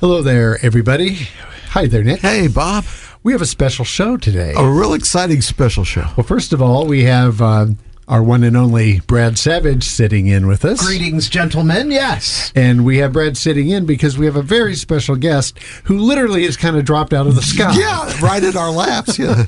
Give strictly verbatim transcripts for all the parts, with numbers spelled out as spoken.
Hello there, everybody. Hi there, Nick. Hey, Bob. We have a special show today. A real exciting special show. Well, first of all, we have uh, our one and only Brad Savage sitting in with us. Greetings, gentlemen. Yes. And we have Brad sitting in because we have a very special guest who literally has kind of dropped out of the sky. Yeah, right in our laps. Yeah.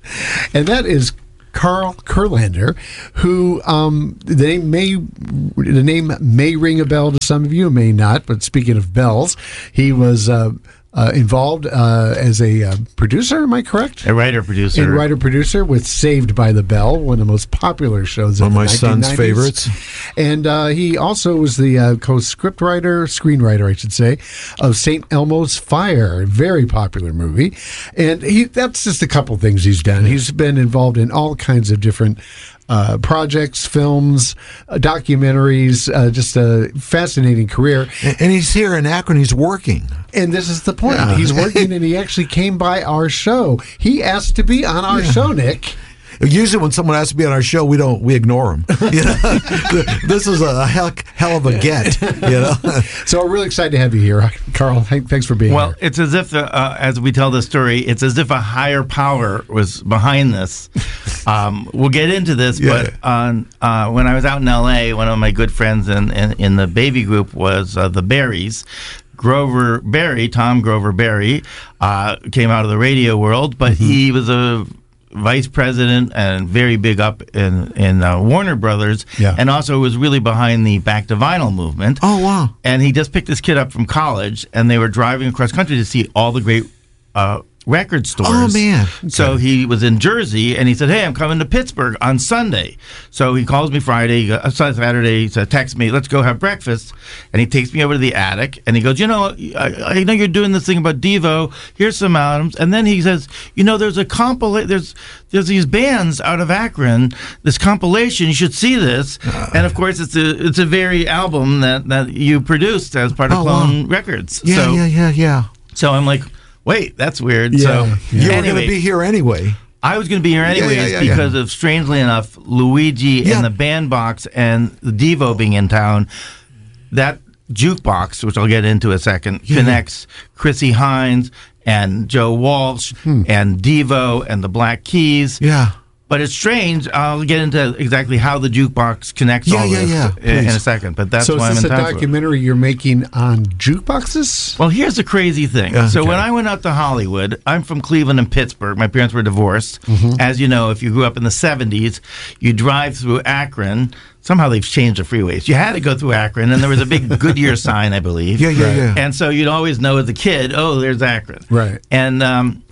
And that is Carl Kurlander, who um, the name may the name may ring a bell to some of you, may not. But speaking of bells, he was uh, uh, involved uh, as a uh, producer. Am I correct? A writer-producer. A writer-producer with Saved by the Bell, one of the most popular shows one of of my the son's nineteen nineties. favorites. And uh, he also was the uh, co-scriptwriter, screenwriter, I should say, of Saint Elmo's Fire, a very popular movie. And he that's just a couple things he's done. He's been involved in all kinds of different uh, projects, films, uh, documentaries, uh, just a fascinating career. And, and he's here in Akron. He's working. And this is the point. Yeah. He's working, and he actually came by our show. He asked to be on our Yeah. show, Nick. Usually when someone has to be on our show, we don't, we ignore them. You know? This is a hell, hell of a get, you know? So we're really excited to have you here, Carl. Hey, thanks for being Well, here. it's as if, the, uh, as we tell the story, it's as if a higher power was behind this. Um, we'll get into this, Yeah. but on, uh, when I was out in L A, one of my good friends in, in, in the baby group was uh, the Berries. Grover Berry, Tom Grover Berry, uh, came out of the radio world, but mm-hmm. he was a vice president and very big up in in uh, Warner Brothers, yeah. and also was really behind the Back to Vinyl movement. Oh, wow. And he just picked this kid up from college, and they were driving across country to see all the great uh, record stores. Oh, man. Okay. So he was in Jersey, and he said, hey, I'm coming to Pittsburgh on Sunday. So he calls me Friday, uh, Saturday, he said, text me, let's go have breakfast. And he takes me over to the attic, and he goes, you know, I, I know you're doing this thing about Devo. Here's some albums. And then he says, you know, there's a compilation, there's there's these bands out of Akron, this compilation, you should see this. Uh, and, of course, it's a it's a very album that, that you produced as part of oh, Clone wow. Records. Yeah, so, yeah, yeah, yeah. So I'm like, wait, that's weird. Yeah, so yeah. You were anyway, going to be here anyway. I was going to be here anyways yeah, yeah, yeah. because of, strangely enough, Luigi Yeah. and the Bandbox and the Devo being in town. That jukebox, which I'll get into in a second, Yeah. connects Chrissy Hines and Joe Walsh Hmm. and Devo and the Black Keys. Yeah. But it's strange. I'll get into exactly how the jukebox connects Yeah, all yeah, this yeah, in, in please. a second. But that's so why is I'm this in a town for it. documentary you're making on jukeboxes? Well, here's the crazy thing. Yeah, so okay. when I went out to Hollywood, I'm from Cleveland and Pittsburgh. My parents were divorced. Mm-hmm. As you know, if you grew up in the seventies, you drive through Akron. Somehow they've changed the freeways. You had to go through Akron, and there was a big Goodyear sign, I believe. Yeah, yeah, Right. yeah. And so you'd always know as a kid, oh, there's Akron. Right. And um,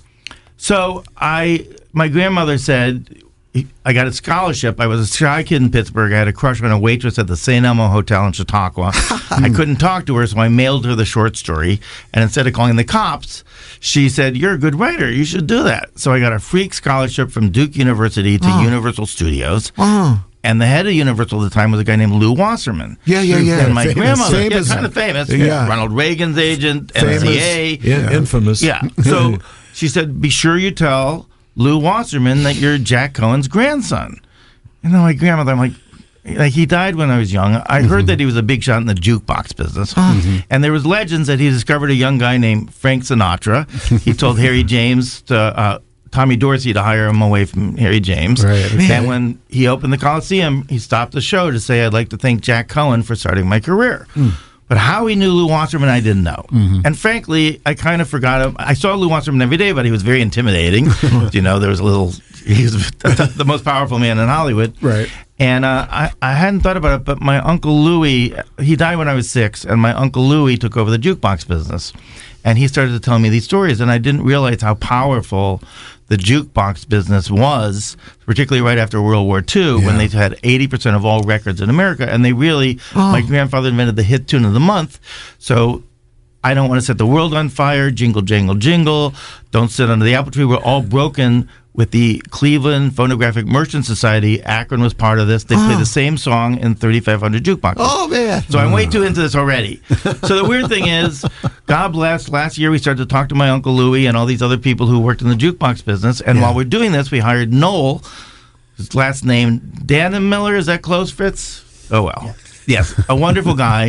so I, my grandmother said, I got a scholarship. I was a shy kid in Pittsburgh. I had a crush on a waitress at the Saint Elmo Hotel in Chautauqua. I couldn't talk to her, so I mailed her the short story. And instead of calling the cops, she said, you're a good writer. You should do that. So I got a freak scholarship from Duke University to Oh. Universal Studios. Oh. And the head of Universal at the time was a guy named Lou Wasserman. Yeah, yeah, yeah. And my Famous. grandmother, Famous. yeah, kind of famous. Yeah. Ronald Reagan's agent, Famous. N C A. Yeah, infamous. Yeah. So she said, be sure you tell Lou Wasserman that you're Jack Cohen's grandson. And then my grandmother, I'm like, like he died when I was young. I heard that he was a big shot in the jukebox business. And there was legends that he discovered a young guy named Frank Sinatra. He told Harry James to... Uh, Tommy Dorsey to hire him away from Harry James. Right, okay. And when he opened the Coliseum, he stopped the show to say, I'd like to thank Jack Cohen for starting my career. Hmm. But how he knew Lou Wasserman, I didn't know. Mm-hmm. And frankly, I kind of forgot him. I saw Lou Wasserman every day, but he was very intimidating. You know, there was a little, he was the most powerful man in Hollywood. Right. And uh, I, I hadn't thought about it, but my Uncle Louie, he died when I was six, and my Uncle Louie took over the jukebox business. And he started to tell me these stories, and I didn't realize how powerful the jukebox business was, particularly right after World War Two, Yeah. when they had eighty percent of all records in America. And they really, Oh. my grandfather invented the hit tune of the month. So I Don't Want to Set the World on Fire, Jingle, Jangle, Jingle, Don't Sit Under the Apple Tree were all broken with the Cleveland Phonographic Merchant Society. Akron was part of this. They play Oh. the same song in thirty-five hundred jukeboxes. Oh, man. So I'm way too into this already. So the weird thing is, God bless, last year we started to talk to my Uncle Louie and all these other people who worked in the jukebox business. And Yeah. while we're doing this, we hired Noel, his last name, Dannon Miller. Is that close, Fritz? Oh, well. Yes, a wonderful guy.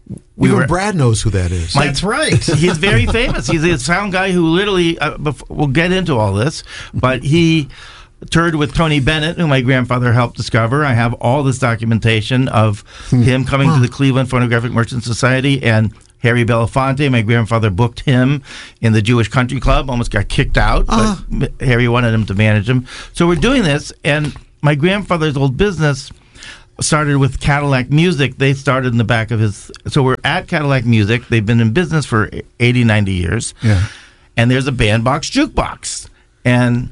we Even were, Brad knows who that is. That's right. He's very famous. He's a sound guy who literally, uh, bef- we'll get into all this, but he toured with Tony Bennett, who my grandfather helped discover. I have all this documentation of him coming to the Cleveland Phonographic Merchant Society, and Harry Belafonte, my grandfather booked him in the Jewish Country Club, almost got kicked out, but uh. Harry wanted him to manage him. So we're doing this, and my grandfather's old business started with Cadillac Music. They started in the back of his... So we're at Cadillac Music. They've been in business for eighty, ninety years. Yeah. And there's a bandbox jukebox. And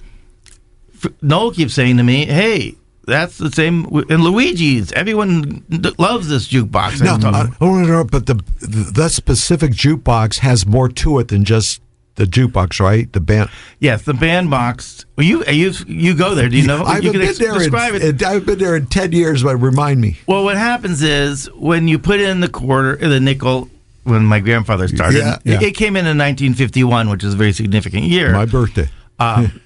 Noel keeps saying to me, hey, that's the same in Luigi's. Everyone loves this jukebox. No, I don't want to interrupt, but the, the that specific jukebox has more to it than just the jukebox, right? The band. Yes, the bandbox. Well, you you you go there. Do you know? I've you been ex- there. Describe in, it. I've been there in ten years. But remind me. Well, what happens is when you put in the quarter, the nickel. When my grandfather started, Yeah, it, yeah. it came in in nineteen fifty-one, which is a very significant year. My birthday. Um,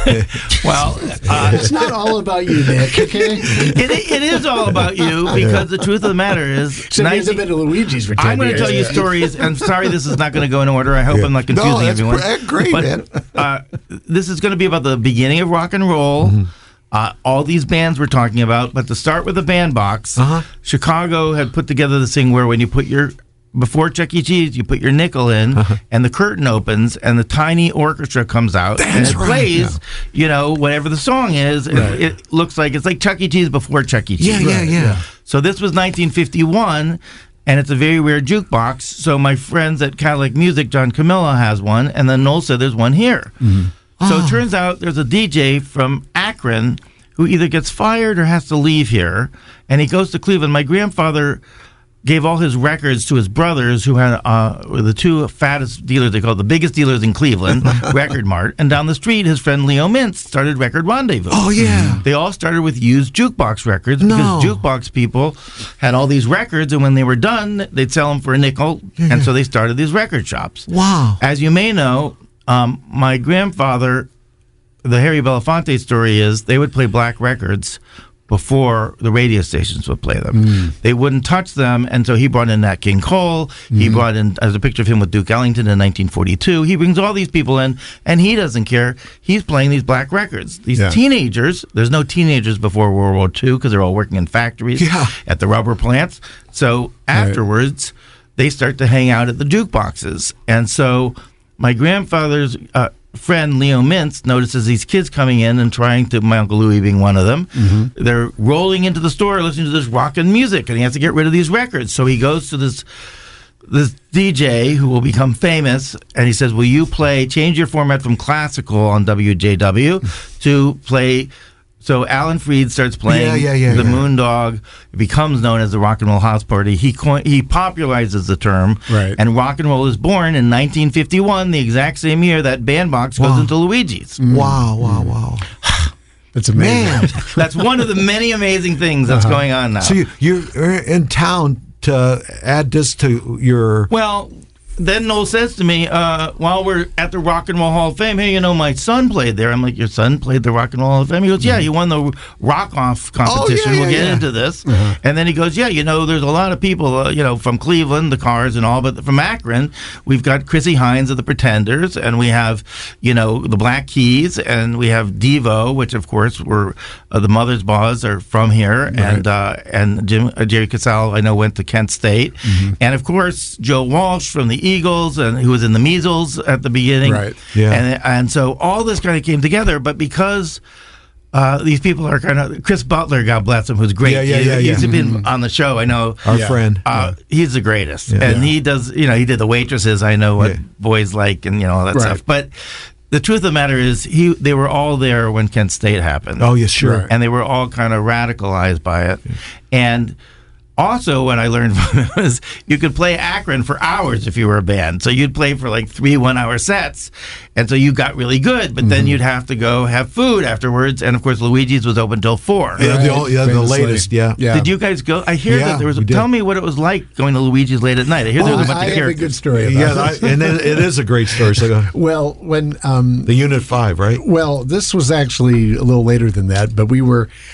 well, uh, It's not all about you, Nick, okay? it, it is all about you because the truth of the matter is, So he hasn't been to Luigi's for ten I'm going to years. tell you stories, and sorry, this is not going to go in order. I hope Yeah. I'm not confusing No, that's everyone. gr- great, but, man. uh, this is going to be about the beginning of rock and roll. Mm-hmm. Uh, all these bands we're talking about, but to start with the bandbox, Uh-huh. Chicago had put together this thing where when you put your before Chuck E. Cheese, you put your nickel in, Uh-huh. and the curtain opens, and the tiny orchestra comes out, and it right. plays, you know, whatever the song is. It, it looks like it's like Chuck E. Cheese before Chuck E. Cheese. Yeah, yeah, yeah. So this was nineteen fifty-one, and it's a very weird jukebox. So my friends at Cadillac Music, John Camilla has one, and then Noel said there's one here. So it turns out there's a D J from Akron who either gets fired or has to leave here, and he goes to Cleveland. My grandfather gave all his records to his brothers, who had uh, were the two fattest dealers. They call it the biggest dealers in Cleveland, Record Mart. And down the street, his friend Leo Mintz started Record Rendezvous. Oh, yeah. They all started with used jukebox records because No. jukebox people had all these records, and when they were done, they'd sell them for a nickel. And so they started these record shops. Wow. As you may know, um, my grandfather, the Harry Belafonte story is they would play black records before the radio stations would play them. Mm. They wouldn't touch them, and so he brought in Nat King Cole. He Mm. brought in, as a picture of him with Duke Ellington in nineteen forty-two. He brings all these people in, and he doesn't care. He's playing these black records. These Yeah. teenagers, there's no teenagers before World War Two because they're all working in factories, Yeah. at the rubber plants. So afterwards, they start to hang out at the jukeboxes. And so my grandfather's uh, friend Leo Mintz notices these kids coming in and trying to, my Uncle Louis being one of them, they're rolling into the store listening to this rockin' music, and he has to get rid of these records. So he goes to this this D J who will become famous, and he says, will you play, change your format from classical on W J W to play... So Alan Freed starts playing Yeah, yeah, yeah, the yeah. Moondog. It becomes known as the Rock and Roll House Party. He coin- he popularizes the term, Right. and rock and roll is born in nineteen fifty-one, the exact same year that bandbox goes Wow. into Luigi's. Wow, wow, wow. That's amazing. Man. That's one of the many amazing things that's going on now. So you, you're in town to add this to your... Well, then Noel says to me, uh, while we're at the Rock and Roll Hall of Fame, hey, you know, my son played there. I'm like, your son played the Rock and Roll Hall of Fame? He goes, yeah, he won the rock-off competition. Oh, yeah, we'll yeah, get yeah. into this. And then he goes, yeah, you know, there's a lot of people, uh, you know, from Cleveland, the Cars and all, but from Akron, we've got Chrissy Hines of the Pretenders, and we have, you know, the Black Keys, and we have Devo, which, of course, were uh, the Mother's Balls are from here, and uh, and Jim, uh, Jerry Casale, I know, went to Kent State. And, of course, Joe Walsh from the Eagles, and who was in the Measles at the beginning. Right. Yeah. And, and so all this kind of came together, but because uh, these people are kind of... Chris Butler, God bless him, who's great. Yeah, yeah, He- yeah, He's yeah. been on the show, I know. Our Yeah. friend. Uh, He's the greatest. Yeah. And Yeah. he does, you know, he did the waitresses. I know what Yeah. boys like and, you know, all that Right. stuff. But the truth of the matter is, he they were all there when Kent State happened. Oh, yeah, sure. Right. And they were all kind of radicalized by it. And also, what I learned from it was you could play Akron for hours if you were a band. So you'd play for like three one-hour sets, and so you got really good. But then you'd have to go have food afterwards, and of course, Luigi's was open till four. Yeah, the, Right. yeah, the Famously. latest, yeah. Yeah. Did you guys go? I hear Yeah, that there was. we did. Tell me what it was like going to Luigi's late at night. I hear there was a Oh, bunch I of have a characters. good story about Yeah, it. I, and it, it is a great story. So, go- Well, when um, the Unit five, right? Well, this was actually a little later than that, but we were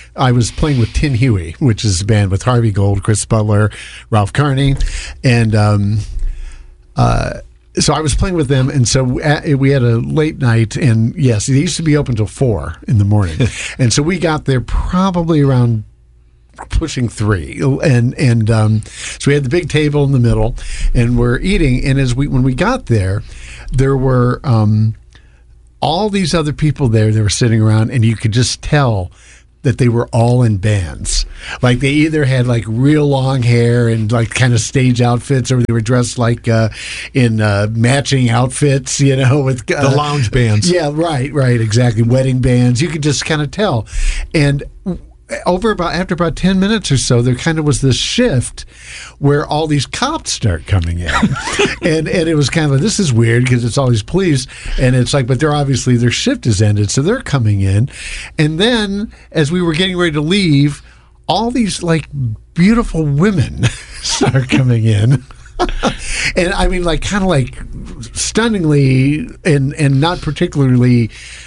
I was playing with Tin Huey, which is a band with Harvey Gold, Chris Butler, Ralph Carney, and um, uh, so I was playing with them, and so we had a late night, and yes, it used to be open till four in the morning, and so we got there probably around pushing three, and and um, so we had the big table in the middle, and we're eating, and as we when we got there, there were um, all these other people there that were sitting around, and you could just tell that they were all in bands. Like they either had like real long hair and like kind of stage outfits, or they were dressed like uh, in uh, matching outfits, you know, with uh, the lounge bands. Yeah, right, right, exactly. Wedding bands. You could just kind of tell. And over about after about ten minutes or so, there kind of was this shift where all these cops start coming in, and and it was kind of like, this is weird because it's all these police, and it's like, but they're obviously their shift is ended, so they're coming in, and then as we were getting ready to leave, all these like beautiful women start coming in. And I mean, like kind of like stunningly and and not particularly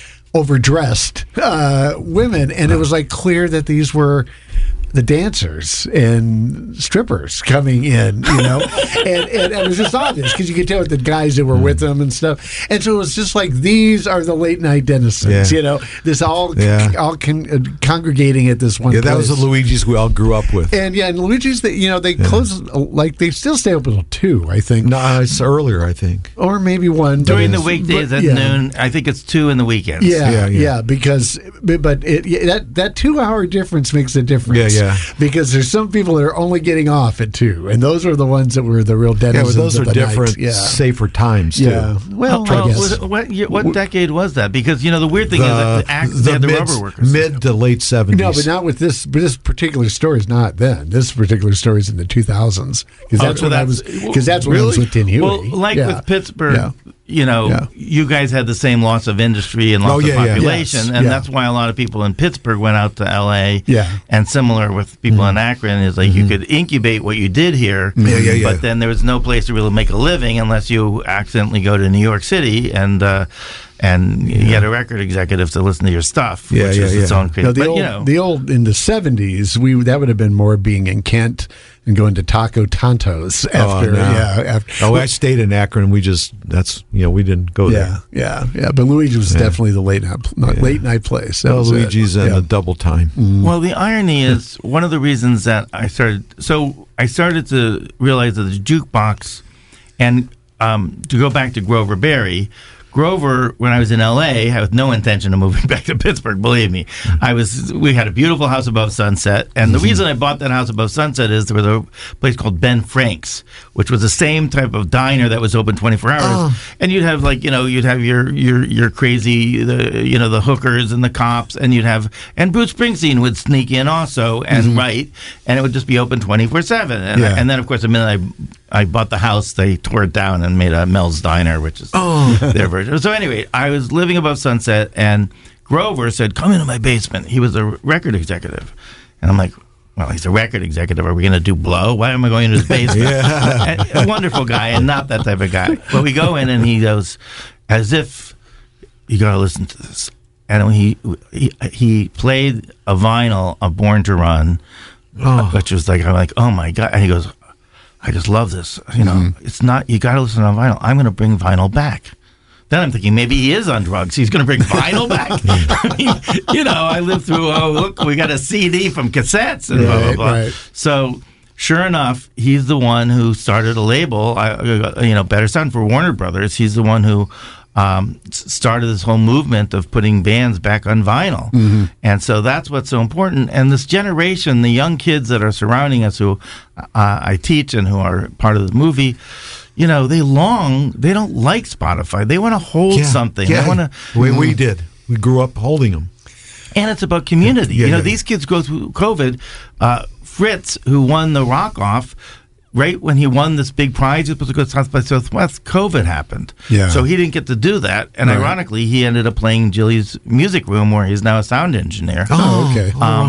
overdressed uh, women, and it was like clear that these were the dancers and strippers coming in, you know, and, and it was just obvious because you could tell with the guys that were with them and stuff, and so it was just like these are the late night denizens, yeah. you know, this all yeah. all con- uh, congregating at this one. Yeah, that place. was the Luigi's we all grew up with, and yeah, and Luigi's, they, you know, they yeah. close like they still stay open until two, I think. No, it's earlier, I think, or maybe one during the weekdays but, at yeah. noon. I think it's two in the weekends. Yeah, yeah, yeah, yeah because but, but it, yeah, that that two hour difference makes a difference. Yeah, yeah. Because there's some people that are only getting off at two, and those are the ones that were the real denizens. Yeah, but those of are the different, night. Yeah. safer times too. Yeah. Well, oh, I guess. was, what, what decade was that? Because you know the weird thing the, is that the, act, they had the mid, rubber workers. mid to late seventies. No, but not with this. But this particular story is not then. This particular story is in the two thousands because that's oh, so when I was. Because that's when I was with Tin Huey. Well, like yeah. with Pittsburgh. Yeah. You know, yeah. you guys had the same loss of industry and loss oh, yeah, of population, yeah. Yes. and yeah. that's why a lot of people in Pittsburgh went out to L A. Yeah. And similar with people mm-hmm. in Akron is like mm-hmm. you could incubate what you did here, yeah, yeah, yeah. but then there was no place to really make a living unless you accidentally go to New York City and uh, and yeah. get a record executive to listen to your stuff, yeah, which yeah, is yeah. its own crazy. No, the but old, you know, the old in the seventies, we that would have been more being in Kent and going to Taco Tantos after. Oh, no. Yeah. After, oh, I stayed in Akron. We just that's you know we didn't go yeah, there. Yeah, yeah, But Luigi was yeah. definitely the late night, yeah. late night place. That oh, was Luigi's it. and yeah. the double time. Mm. Well, the irony is one of the reasons that I started. So I started to realize that the jukebox, and um, to go back to Grover Berry. Grover, when I was in L A, I had no intention of moving back to Pittsburgh. Believe me, I was. We had a beautiful house above Sunset, and the mm-hmm. reason I bought that house above Sunset is there was a place called Ben Frank's, which was the same type of diner that was open twenty-four hours. Oh. And you'd have like you know you'd have your your your crazy the you know the hookers and the cops, and you'd have and Bruce Springsteen would sneak in also and mm-hmm. write, and it would just be open twenty-four seven. And yeah. and then of course the minute I I bought the house, they tore it down and made a Mel's Diner, which is oh. their version. So anyway, I was living above Sunset, and Grover said, "Come into my basement." He was a record executive, and I'm like, "Well, he's a record executive. Are we going to do blow? Why am I going into his basement?" yeah. and, a wonderful guy, and not that type of guy. But we go in, and he goes, as if you got to listen to this. And when he he he played a vinyl of Born to Run, oh. which was like I'm like, "Oh my god!" And he goes, I just love this. You know, mm-hmm. it's not, you got to listen on vinyl. I'm going to bring vinyl back. Then I'm thinking maybe he is on drugs. He's going to bring vinyl back. I mean, you know, I lived through, oh, look, we got a C D from cassettes and right, blah, blah, blah. Right. So sure enough, he's the one who started a label, uh, you know, Better Sound for Warner Brothers. He's the one who um, started this whole movement of putting bands back on vinyl. Mm-hmm. And so that's what's so important. And this generation, the young kids that are surrounding us who uh, I teach and who are part of the movie, you know, they long, they don't like Spotify. They want to hold yeah, something. Yeah. They want to. We, we did. We grew up holding them. And it's about community. Yeah, you know, yeah. these kids go through COVID. Uh, Fritz, who won the Rock Off, right when he won this big prize, he was supposed to go to South by Southwest, COVID happened. Yeah. So he didn't get to do that. And right. ironically, he ended up playing Jilly's Music Room, where he's now a sound engineer. Oh, okay. Um,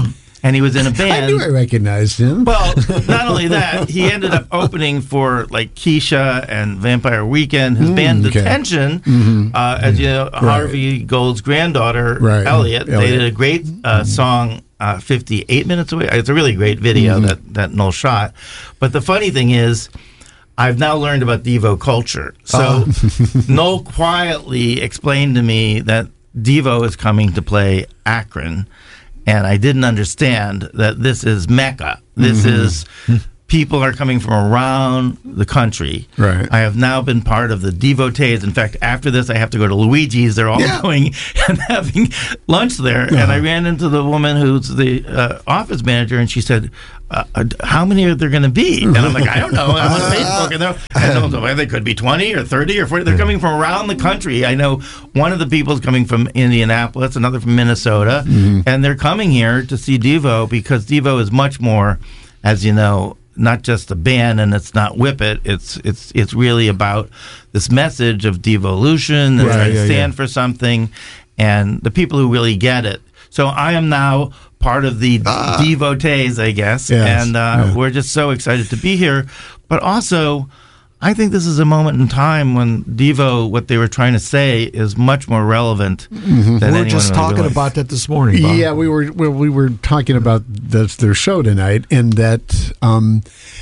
and he was in a band. I knew I recognized him. Well, not only that, he ended up opening for like Keisha and Vampire Weekend. His Mm, band okay. Detention, Mhm. uh, as you know, Harvey Gold's granddaughter, Right. Elliot. They Elliot. did a great uh, song, uh, fifty-eight Minutes Away. It's a really great video Mhm. that, that Noel shot. But the funny thing is, I've now learned about Devo culture. So Noel quietly explained to me that Devo is coming to play Akron, and I didn't understand that this is Mecca. This Mhm. is people are coming from around the country. Right. I have now been part of the Devotees. In fact, after this, I have to go to Luigi's. They're all Yeah. going and having lunch there. And I Uh-huh. ran into the woman who's the uh, office manager, and she said, uh, uh, how many are there going to be? And I'm like, I don't know. I'm on Facebook. And they're, I don't know, they could be twenty or thirty or forty. They're coming from around the country. I know one of the people is coming from Indianapolis, another from Minnesota. Mm-hmm. And they're coming here to see Devo because Devo is much more, as you know, not just a band, and it's not Whip It. It's it's it's really about this message of devolution and Right, trying to yeah, stand yeah. for something, and the people who really get it. So I am now part of the Ah. devotees, I guess, Yes, and uh, yeah. we're just so excited to be here. But also, I think this is a moment in time when Devo, what they were trying to say, is much more relevant than We were anyone just would talking realize. about that this morning, Bob. Yeah, we were well, we were talking about this, their show tonight, and that um,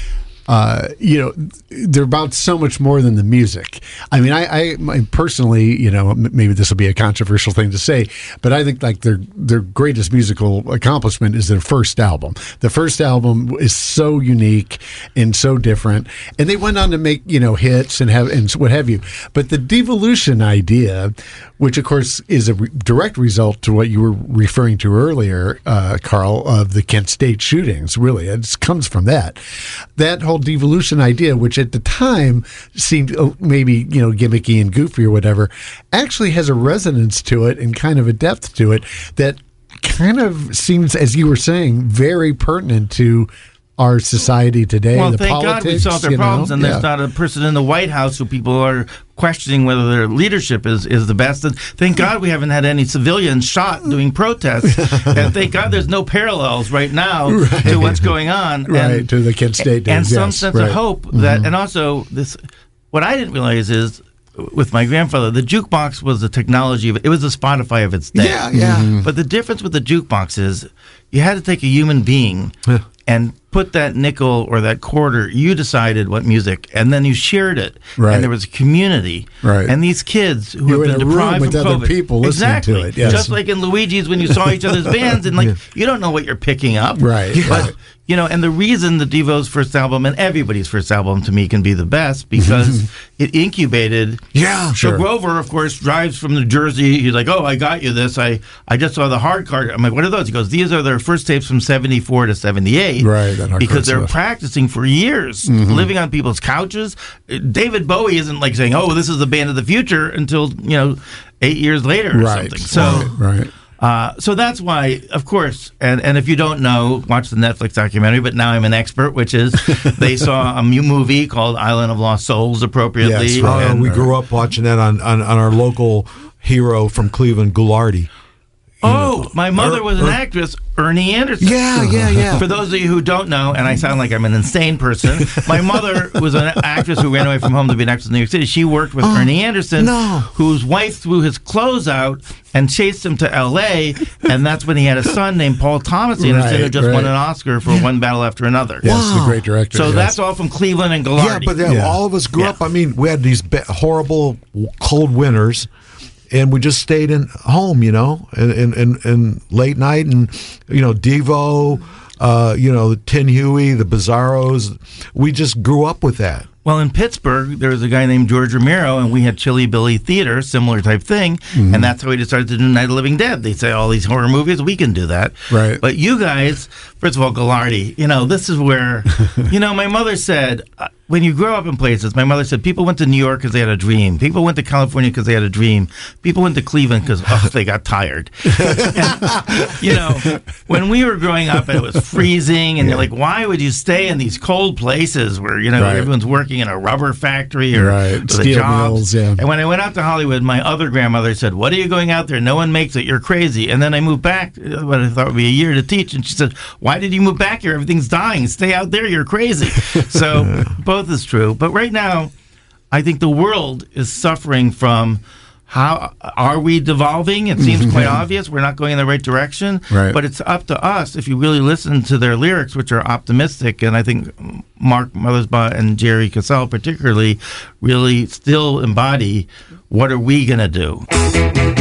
uh, you know they're about so much more than the music. I mean, I, I my- personally, you know, m- maybe this will be a controversial thing to say, but I think like their their greatest musical accomplishment is their first album. The first album is so unique and so different, and they went on to make you know hits and have and what have you. But the devolution idea, which of course is a re- direct result to what you were referring to earlier, uh, Carl, of the Kent State shootings. Really, it just comes from that. That whole devolution idea, which at the time seemed uh, maybe you know gimmicky and goofy or whatever, actually has a resonance to it and kind of a depth to it that kind of seems, as you were saying, very pertinent to our society today. Well, the thank politics, God we solved their you know? problems, and Yeah. there's not a person in the White House who people are questioning whether their leadership is, is the best. And thank God we haven't had any civilians shot doing protests. And thank God there's no parallels right now Right. to what's going on. Right, and, to the Kent State and days, some yes, sense right. of hope that, and also this. What I didn't realize is, with my grandfather, the jukebox was the technology of it. It was the Spotify of its day. Yeah, yeah. Mm-hmm. But the difference with the jukebox is you had to take a human being Yeah. and put that nickel or that quarter. You decided what music, and then you shared it. Right. And there was a community. Right. And these kids who You were have in been a room deprived with from other COVID. people listening to exactly. it, yes. Just like in Luigi's when you saw each other's bands, and like Yeah. you don't know what you're picking up. Right, But right. you know, and the reason the Devo's first album and everybody's first album to me can be the best because it incubated. Yeah, So Grover, of course, drives from New Jersey. He's like, "Oh, I got you this. I, I just saw the hard card." I'm like, "What are those?" He goes, "These are their first tapes from seventy-four to seventy-eight." Right, that hard because card they're stuff. practicing for years, living on people's couches. Uh, David Bowie isn't like saying, "Oh, this is the band of the future" until you know eight years later or Right. something. So. right, right. Uh, so that's why, of course, and, and if you don't know, watch the Netflix documentary, but now I'm an expert, which is they saw a new movie called Island of Lost Souls, appropriately. Yes, Oh, right. and- we grew up watching that on, on, on our local hero from Cleveland, Goulardi. oh, my mother Er- was an er- actress, Ernie Anderson. Yeah, yeah, yeah. For those of you who don't know, and I sound like I'm an insane person, my mother was an actress who ran away from home to be an actress in New York City. She worked with Ernie Anderson, no. whose wife threw his clothes out and chased him to L A, and that's when he had a son named Paul Thomas Anderson, who Right, just won right. an Oscar for One Battle After Another. Yes, Wow. the great director. So yes. that's all from Cleveland and Yeah, Goulardi. but yeah, Yeah. all of us grew Yeah. up. I mean, we had these ba- horrible cold winters, and we just stayed in home, you know, and and, and, and late night, and you know, Devo, uh, you know, Tin Huey, the Bizarros. We just grew up with that. Well, in Pittsburgh, there was a guy named George Romero, and we had Chili Billy Theater, similar type thing, Mm-hmm. and that's how we decided to do Night of the Living Dead. They say all these horror movies, we can do that. Right. But you guys, first of all, Goulardi, you know, this is where, you know, my mother said, uh, when you grow up in places, my mother said people went to New York because they had a dream. People went to California because they had a dream. People went to Cleveland because, oh, they got tired. And, you know, when we were growing up and it was freezing, and you're like, why would you stay in these cold places where, you know, Right. everyone's working working in a rubber factory or Right. with Steel jobs. mills, yeah. And when I went out to Hollywood, my other grandmother said, "What are you going out there? No one makes it. You're crazy." And then I moved back, uh, what I thought would be a year to teach. And she said, "Why did you move back here? Everything's dying. Stay out there. You're crazy." So both is true. But right now, I think the world is suffering from how are we devolving? It seems quite obvious. We're not going in the right direction. Right. But it's up to us, if you really listen to their lyrics, which are optimistic, and I think Mark Mothersbaugh and Jerry Cassell particularly really still embody what are we going to do.